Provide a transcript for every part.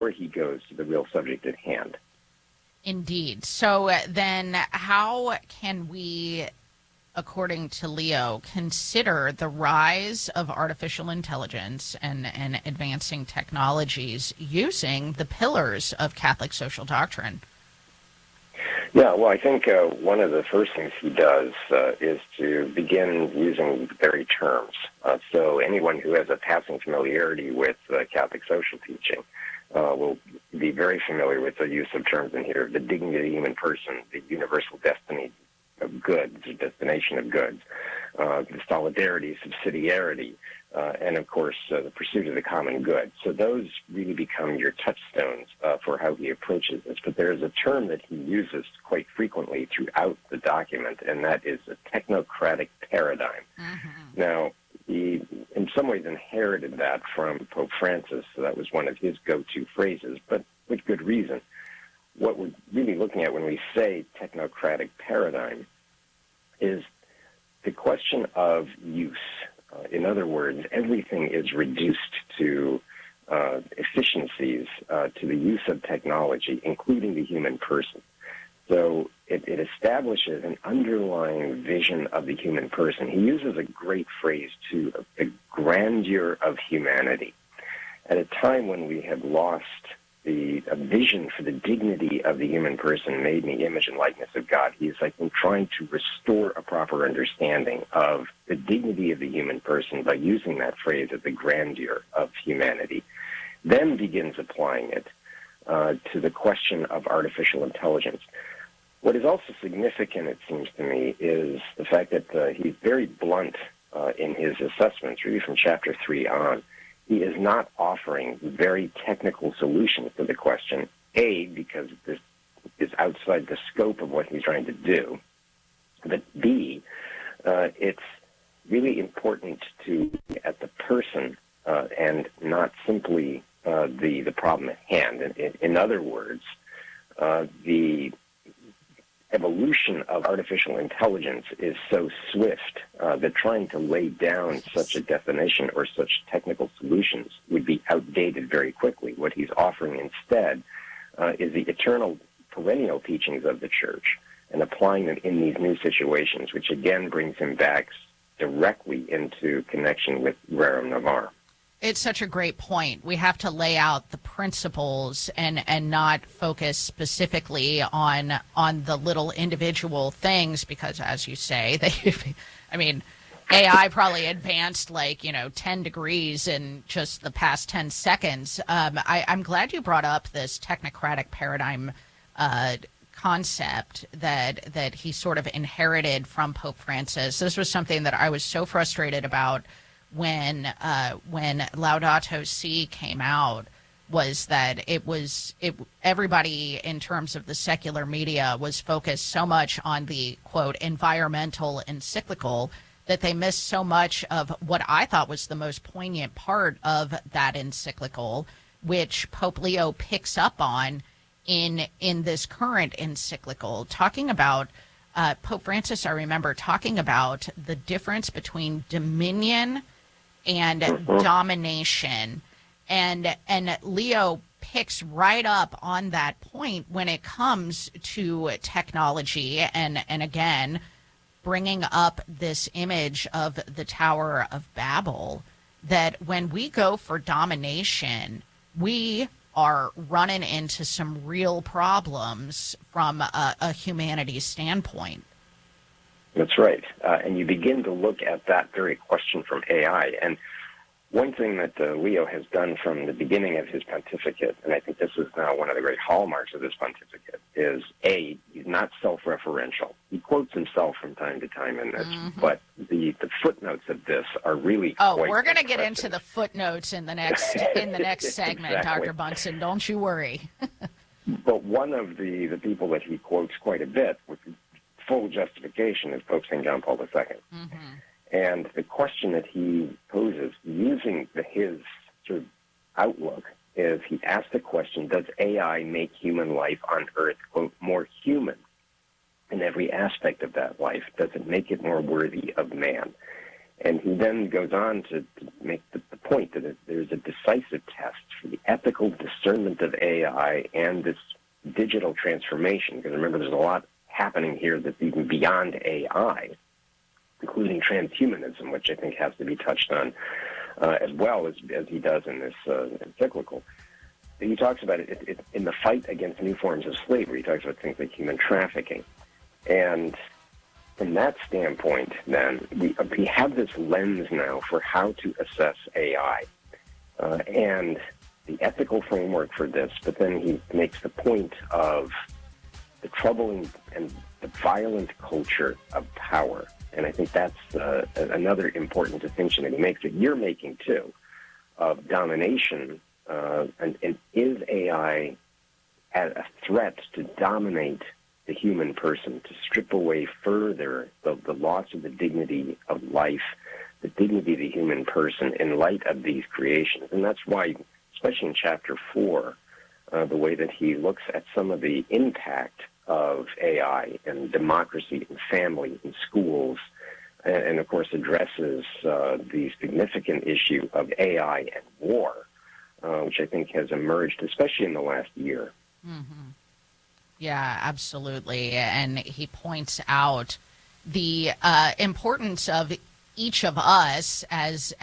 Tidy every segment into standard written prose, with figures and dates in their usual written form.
where he goes to the real subject at hand. Indeed. So then how can we, according to Leo, consider the rise of artificial intelligence and advancing technologies using the pillars of Catholic social doctrine? Yeah, well, I think one of the first things he does is to begin using the very terms. So anyone who has a passing familiarity with Catholic social teaching will be very familiar with the use of terms in here: the dignity of the human person, the universal destiny of goods, the destination of goods, the solidarity, subsidiarity, and of course the pursuit of the common good. So those really become your touchstones for how he approaches this. But there is a term that he uses quite frequently throughout the document, and that is a technocratic paradigm. Mm-hmm. Now, he in some ways inherited that from Pope Francis, so that was one of his go-to phrases, but with good reason. What we're really looking at when we say technocratic paradigm is the question of use. In other words, everything is reduced to efficiencies, to the use of technology, including the human person. So it establishes an underlying vision of the human person. He uses a great phrase, too, the grandeur of humanity. At a time when we have lost a vision for the dignity of the human person made in the image and likeness of God, he is, I think, trying to restore a proper understanding of the dignity of the human person by using that phrase of the grandeur of humanity. Then begins applying it to the question of artificial intelligence. What is also significant, it seems to me, is the fact that he's very blunt in his assessments, really from chapter 3 on. He is not offering very technical solutions to the question, A, because this is outside the scope of what he's trying to do, but B, it's really important to look at the person and not simply the problem at hand. In other words, the evolution of artificial intelligence is so swift that trying to lay down such a definition or such technical solutions would be outdated very quickly. What he's offering instead is the eternal, perennial teachings of the Church and applying them in these new situations, which again brings him back directly into connection with Rerum Novarum. It's such a great point. We have to lay out the principles and not focus specifically on the little individual things because, as you say, AI probably advanced 10 degrees in just the past 10 seconds. I'm glad you brought up this technocratic paradigm concept that he sort of inherited from Pope Francis. This was something that I was so frustrated about when Laudato Si came out, was that everybody in terms of the secular media was focused so much on the quote environmental encyclical that they missed so much of what I thought was the most poignant part of that encyclical, which Pope Leo picks up on in this current encyclical, talking about Pope Francis, I remember talking about the difference between dominion and domination, and Leo picks right up on that point when it comes to technology, and again bringing up this image of the Tower of Babel, that when we go for domination, we are running into some real problems from a humanities standpoint. That's right. And you begin to look at that very question from AI. And one thing that Leo has done from the beginning of his pontificate, and I think this is now one of the great hallmarks of his pontificate, is A, he's not self-referential. He quotes himself from time to time in this, but the footnotes of this are really quite we're going to get impressive. into the footnotes in the next segment, Exactly. Dr. Bunson. Don't you worry. But one of the people that he quotes quite a bit with full justification is Pope St. John Paul II. Mm-hmm. And the question that he poses using his sort of outlook is he asks the question, does AI make human life on Earth, quote, more human in every aspect of that life? Does it make it more worthy of man? And he then goes on to make the point that there's a decisive test for the ethical discernment of AI and this digital transformation. Because remember, there's a lot happening here that's even beyond AI, including transhumanism, which I think has to be touched on as well as he does in this encyclical. He talks about it in the fight against new forms of slavery. He talks about things like human trafficking. And from that standpoint, then, we have this lens now for how to assess AI and the ethical framework for this, but then he makes the point of the troubling and the violent culture of power. And I think that's another important distinction that he makes, that you're making too, of domination. And is AI a threat to dominate the human person, to strip away further the loss of the dignity of life, the dignity of the human person in light of these creations? And that's why, especially in Chapter 4, the way that he looks at some of the impact of AI and democracy and family and schools, and of course addresses the significant issue of AI and war, which I think has emerged, especially in the last year. Mm-hmm. Yeah, absolutely. And he points out the importance of each of us as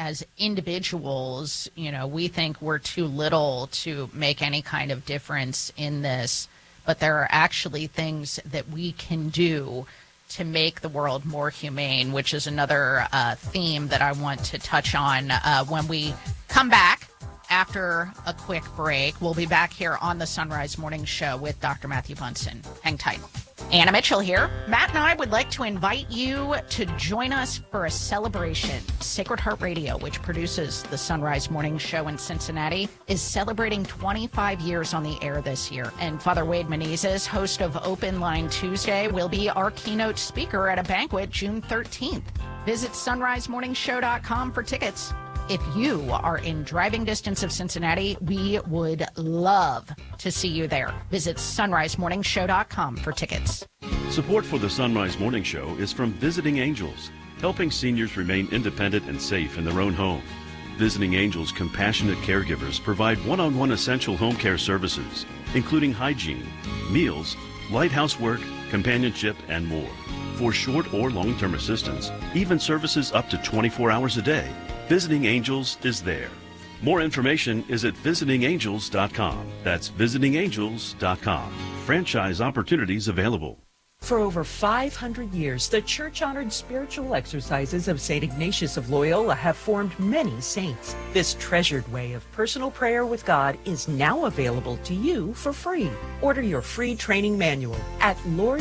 individuals. You know, we think we're too little to make any kind of difference in this, but there are actually things that we can do to make the world more humane, which is another theme that I want to touch on when we come back after a quick break. We'll be back here on the Sunrise Morning Show with Dr. Matthew Bunson. Hang tight. Anna Mitchell here. Matt and I would like to invite you to join us for a celebration. Sacred Heart Radio, which produces the Sunrise Morning Show in Cincinnati, is celebrating 25 years on the air this year. And Father Wade Menezes, host of Open Line Tuesday, will be our keynote speaker at a banquet June 13th. Visit sunrisemorningshow.com for tickets. If you are in driving distance of Cincinnati, we would love to see you there. Visit sunrisemorningshow.com for tickets. Support for the Sunrise Morning Show is from Visiting Angels, helping seniors remain independent and safe in their own home. Visiting Angels compassionate caregivers provide one-on-one essential home care services, including hygiene, meals, light housework, companionship, and more. For short or long-term assistance, even services up to 24 hours a day, Visiting Angels is there. More information is at visitingangels.com. That's visitingangels.com. Franchise opportunities available. For over 500 years, the church-honored spiritual exercises of St. Ignatius of Loyola have formed many saints. This treasured way of personal prayer with God is now available to you for free. Order your free training manual at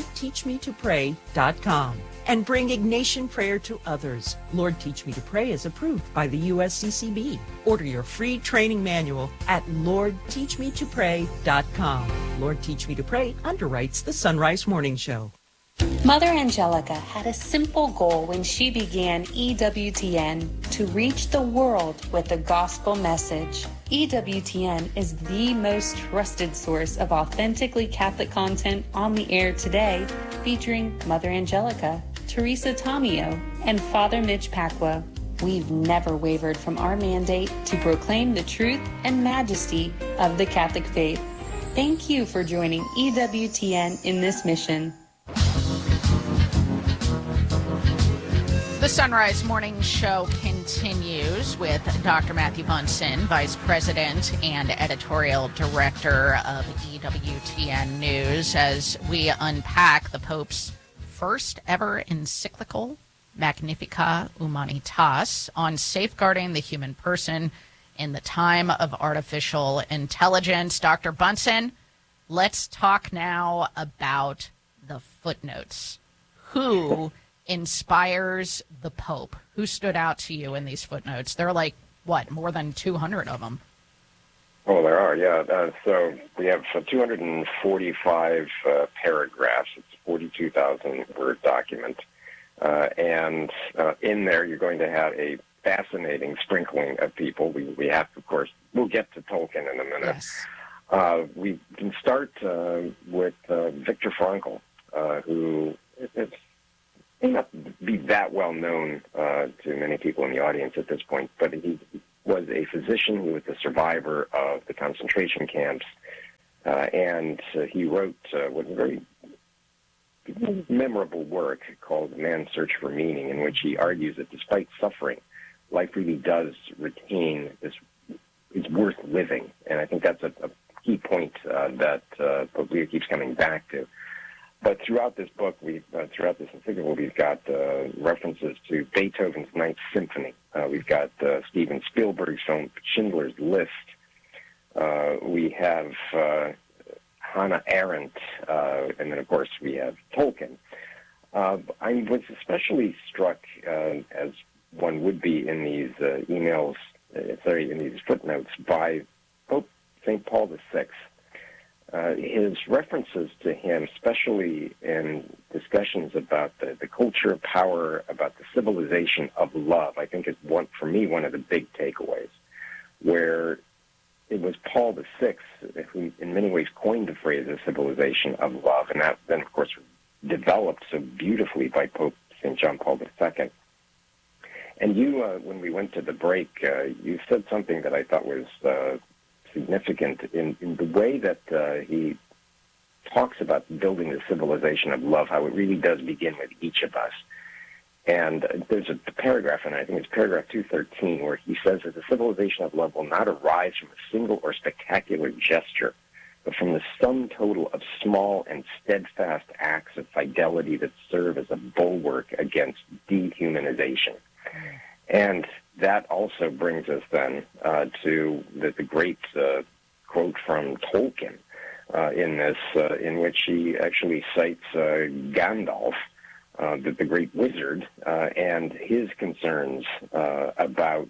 LordTeachMeToPray.com and bring Ignatian prayer to others. Lord Teach Me to Pray is approved by the USCCB. Order your free training manual at LordTeachMeToPray.com. Lord Teach Me to Pray underwrites the Sunrise Morning Show. Mother Angelica had a simple goal when she began EWTN: to reach the world with the gospel message. EWTN is the most trusted source of authentically Catholic content on the air today, featuring Mother Angelica, Teresa Tomeo, and Father Mitch Pacwa. We've never wavered from our mandate to proclaim the truth and majesty of the Catholic faith. Thank you for joining EWTN in this mission. The Sunrise Morning Show continues with Dr. Matthew Bunson, Vice President and Editorial Director of EWTN News, as we unpack the Pope's first ever encyclical, Magnificat Humanitas, on safeguarding the human person in the time of artificial intelligence. Dr. Bunson, let's talk now about the footnotes. Who inspires the Pope? Who stood out to you in these footnotes? There are like, what, more than 200 of them? Oh, there are, yeah. So we have 245 paragraphs. It's a 42,000-word document. And in there, you're going to have a fascinating sprinkling of people. We have, of course, we'll get to Tolkien in a minute. Yes. We can start with Viktor Frankl, who is may not be that well known to many people in the audience at this point, but he was a physician. He was a survivor of the concentration camps, and he wrote what was a very memorable work called Man's Search for Meaning, in which he argues that despite suffering, life really does retain this, it's worth living. And I think that's a key point that Pope Leo keeps coming back to. But throughout this book, throughout this encyclical, we've got references to Beethoven's Ninth Symphony. We've got Steven Spielberg's film Schindler's List. We have Hannah Arendt, and then, of course, we have Tolkien. I was especially struck, as one would be in these in these footnotes, by Pope St. Paul VI. His references to him, especially in discussions about the culture of power, about the civilization of love, I think is one of the big takeaways, where it was Paul VI who in many ways coined the phrase the civilization of love, and that then, of course, developed so beautifully by Pope St. John Paul II. And you, when we went to the break, you said something that I thought was significant in the way that he talks about building the civilization of love, how it really does begin with each of us. And there's a paragraph, and I think it's paragraph 213, where he says that the civilization of love will not arise from a single or spectacular gesture, but from the sum total of small and steadfast acts of fidelity that serve as a bulwark against dehumanization. And that also brings us then to the great quote from Tolkien in this, in which he actually cites Gandalf, the great wizard, and his concerns about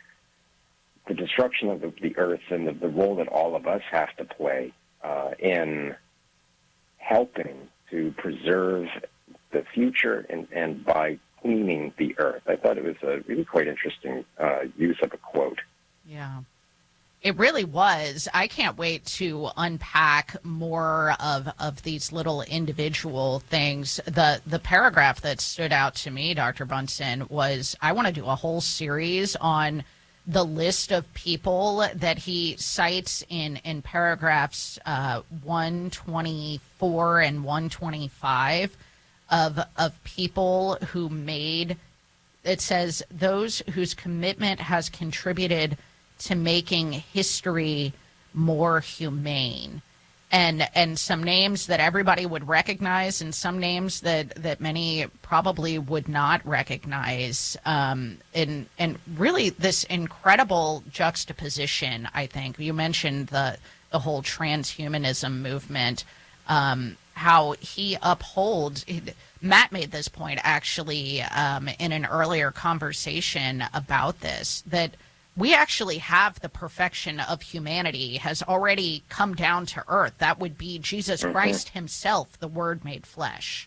the destruction of the earth and the role that all of us have to play in helping to preserve the future and by cleaning the earth. I thought it was a really quite interesting use of a quote. Yeah. It really was. I can't wait to unpack more of these little individual things. The paragraph that stood out to me, Dr. Bunson, was I want to do a whole series on the list of people that he cites in paragraphs 124 and 125 of people who made, it says, those whose commitment has contributed to making history more humane, and some names that everybody would recognize and some names that many probably would not recognize, and really this incredible juxtaposition. I think you mentioned the whole transhumanism movement, how he upholds. Matt made this point actually in an earlier conversation about this, that we actually have the perfection of humanity has already come down to earth. That would be Jesus Christ himself, the Word made flesh.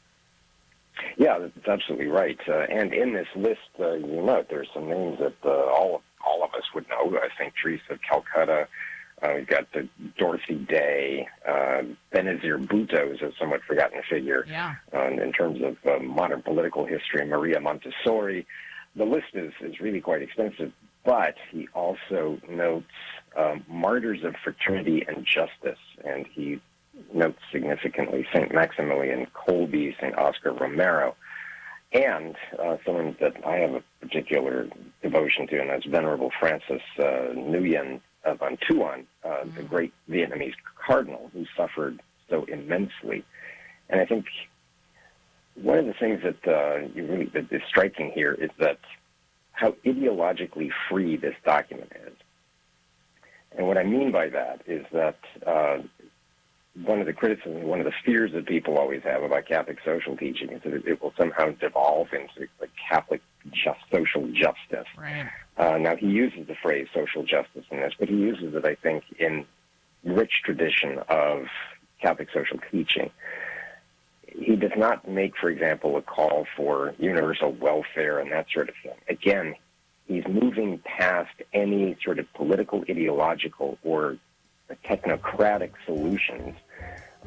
Yeah, that's absolutely right. And in this list, you note there's some names that all of us would know. I think Teresa of Calcutta. We've got Dorothy Day, Benazir Bhutto is a somewhat forgotten figure in terms of modern political history, Maria Montessori. The list is really quite extensive, but he also notes martyrs of fraternity and justice, and he notes significantly St. Maximilian Kolbe, St. Oscar Romero, and someone that I have a particular devotion to, and that's Venerable Francis Nguyen Van Thuan, the great Vietnamese cardinal who suffered so immensely. And I think one of the things that that is striking here is that how ideologically free this document is. And what I mean by that is that one of the criticisms, one of the fears that people always have about Catholic social teaching is that it will somehow devolve into the Catholic social justice. Right. Now, he uses the phrase social justice in this, but he uses it, I think, in rich tradition of Catholic social teaching. He does not make, for example, a call for universal welfare and that sort of thing. Again, he's moving past any sort of political, ideological, or technocratic solutions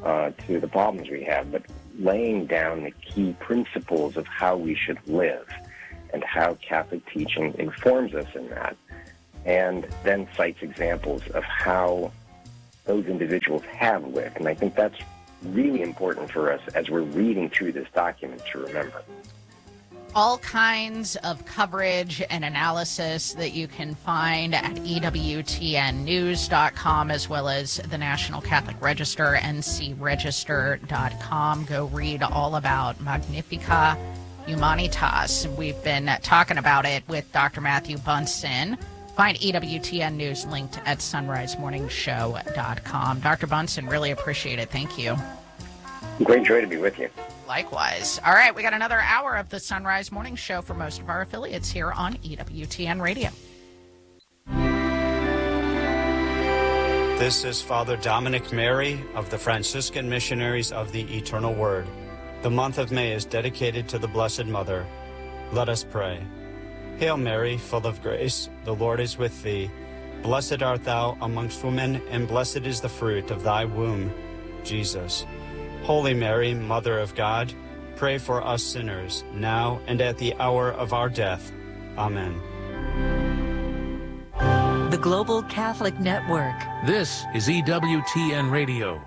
to the problems we have, but laying down the key principles of how we should live and how Catholic teaching informs us in that, and then cites examples of how those individuals have lived. And I think that's really important for us as we're reading through this document to remember. All kinds of coverage and analysis that you can find at EWTNnews.com, as well as the National Catholic Register, ncregister.com. Go read all about Magnificat Humanitas. We've been talking about it with Dr. Matthew Bunson. Find EWTN News linked at sunrisemorningshow.com. Dr. Bunson, really appreciate it. Thank you. Great joy to be with you. Likewise. All right, we got another hour of the Sunrise Morning Show for most of our affiliates here on EWTN Radio. This is Father Dominic Mary of the Franciscan Missionaries of the Eternal Word. The month of May is dedicated to the Blessed Mother. Let us pray. Hail Mary, full of grace, the Lord is with thee. Blessed art thou amongst women, and blessed is the fruit of thy womb, Jesus. Holy Mary, Mother of God, pray for us sinners, now and at the hour of our death. Amen. The Global Catholic Network. This is EWTN Radio.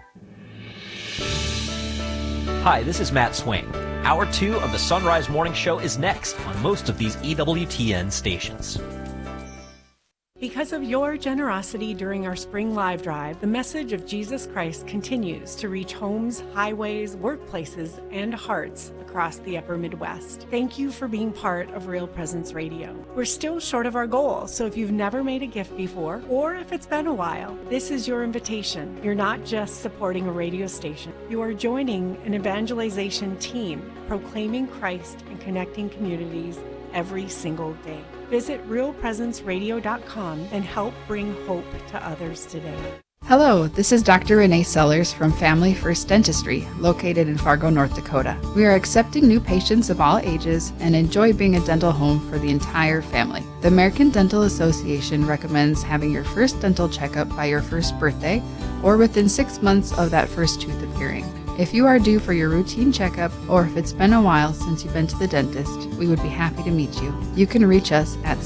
Hi, this is Matt Swain. Hour 2 of the Sunrise Morning Show is next on most of these EWTN stations. Because of your generosity during our spring live drive, the message of Jesus Christ continues to reach homes, highways, workplaces, and hearts across the upper Midwest. Thank you for being part of Real Presence Radio. We're still short of our goal, so if you've never made a gift before, or if it's been a while, this is your invitation. You're not just supporting a radio station. You are joining an evangelization team proclaiming Christ and connecting communities every single day. Visit realpresenceradio.com and help bring hope to others today. Hello, this is Dr. Renee Sellers from Family First Dentistry, located in Fargo, North Dakota. We are accepting new patients of all ages and enjoy being a dental home for the entire family. The American Dental Association recommends having your first dental checkup by your first birthday or within 6 months of that first tooth appearing. If you are due for your routine checkup, or if it's been a while since you've been to the dentist, we would be happy to meet you. You can reach us at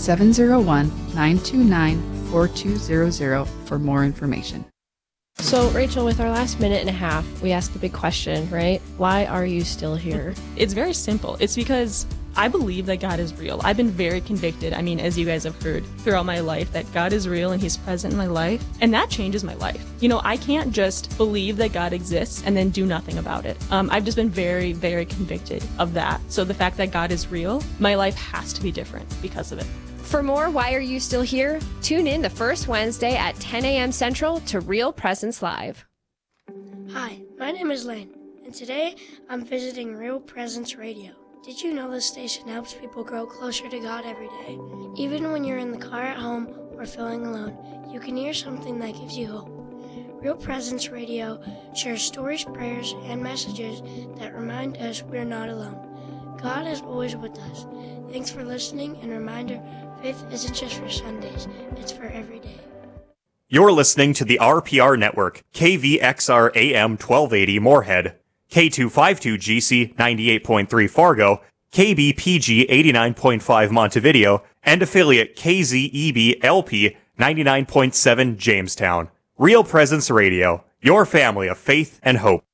701-929-4200 for more information. So, Rachel, with our last minute and a half, we asked the big question, right? Why are you still here? It's very simple. It's because I believe that God is real. I've been very convicted, as you guys have heard throughout my life, that God is real and He's present in my life, and that changes my life. I can't just believe that God exists and then do nothing about it. I've just been very, very convicted of that. So the fact that God is real, my life has to be different because of it. For more Why Are You Still Here? Tune in the first Wednesday at 10 a.m. Central to Real Presence Live. Hi, my name is Lane, and today I'm visiting Real Presence Radio. Did you know this station helps people grow closer to God every day? Even when you're in the car at home or feeling alone, you can hear something that gives you hope. Real Presence Radio shares stories, prayers, and messages that remind us we're not alone. God is always with us. Thanks for listening, and reminder, faith isn't just for Sundays, it's for every day. You're listening to the RPR Network, KVXR AM 1280 Moorhead, K252GC 98.3 Fargo, KBPG 89.5 Montevideo, and affiliate KZEB LP 99.7 Jamestown. Real Presence Radio, your family of faith and hope.